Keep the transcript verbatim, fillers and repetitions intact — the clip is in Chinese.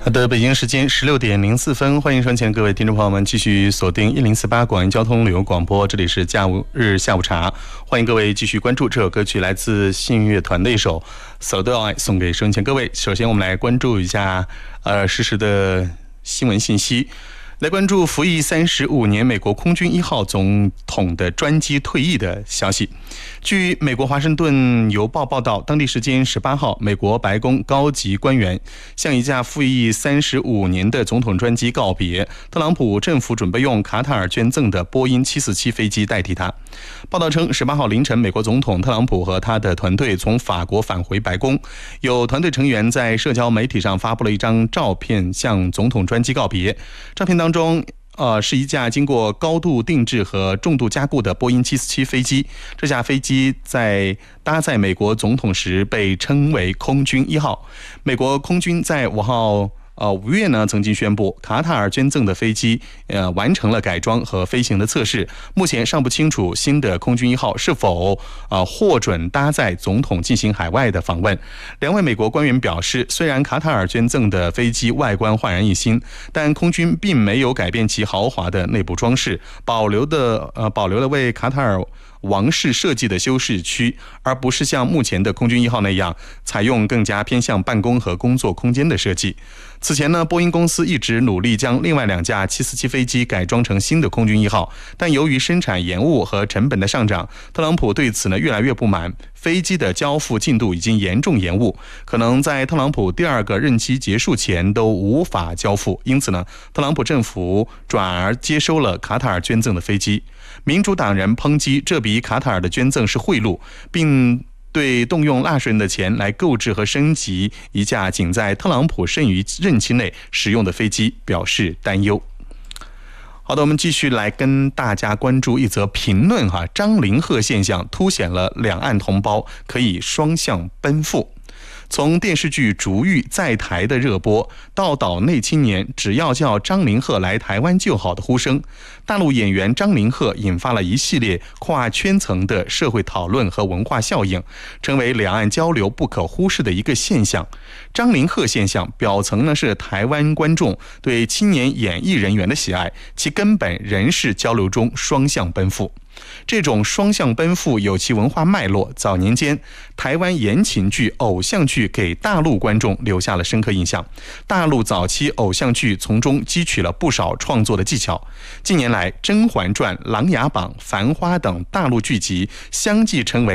好的，北京时间十六点零四分，欢迎收听各位听众朋友们继续锁定一零四八广义交通旅游广播，这里是假日下午茶，欢迎各位继续关注这首歌曲，来自信乐团的一首《So Do I》，送给收听各位。首先，我们来关注一下呃实时的新闻信息。来关注服役三十五年美国空军一号总统的专机退役的消息。据美国华盛顿邮报报道，当地时间十八号，美国白宫高级官员向一架服役三十五年的总统专机告别。特朗普政府准备用卡塔尔捐赠的波音七四七飞机代替它。报道称，十八号凌晨，美国总统特朗普和他的团队从法国返回白宫，有团队成员在社交媒体上发布了一张照片，向总统专机告别。照片当中呃，是一架经过高度定制和重度加固的波音七四七飞机。这架飞机在搭载美国总统时被称为空军一号。美国空军在五号呃，五月呢，曾经宣布卡塔尔捐赠的飞机呃完成了改装和飞行的测试，目前尚不清楚新的空军一号是否呃获准搭载总统进行海外的访问。两位美国官员表示，虽然卡塔尔捐赠的飞机外观焕然一新，但空军并没有改变其豪华的内部装饰，保留的呃保留了为卡塔尔王室设计的休息区，而不是像目前的空军一号那样采用更加偏向办公和工作空间的设计。此前呢，波音公司一直努力将另外两架七四七飞机改装成新的空军一号，但由于生产延误和成本的上涨，特朗普对此呢越来越不满。飞机的交付进度已经严重延误，可能在特朗普第二个任期结束前都无法交付。因此呢，特朗普政府转而接收了卡塔尔捐赠的飞机。民主党人抨击这笔卡塔尔的捐赠是贿赂，并对动用纳税人的钱来购置和升级一架仅在特朗普剩余任期内使用的飞机表示担忧。好的，我们继续来跟大家关注一则评论哈，张凌赫现象凸显了两岸同胞可以双向奔赴。从电视剧《逐玉》在台的热播，到岛内青年只要叫张凌赫来台湾就好的呼声，大陆演员张凌赫引发了一系列跨圈层的社会讨论和文化效应，成为两岸交流不可忽视的一个现象。张凌赫现象表层呢是台湾观众对青年演艺人员的喜爱，其根本仍是交流中双向奔赴。这种双向奔赴有其文化脉络，早年间台湾言情剧、偶像剧给大陆观众留下了深刻印象，大陆早期偶像剧从中汲取了不少创作的技巧。近年来，《甄嬛传》、《琅琊榜》、《繁花》等大陆剧集相继成为